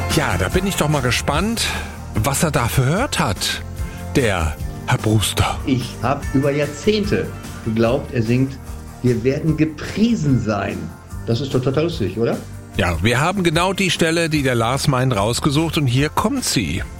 Ja, da bin ich doch mal gespannt, was er da gehört hat, der Herr Brewster. Ich habe über Jahrzehnte geglaubt, er singt "Wir werden gepriesen sein". Das ist doch total lustig, oder? Ja, wir haben genau die Stelle, die der Lars meint, rausgesucht und hier kommt sie.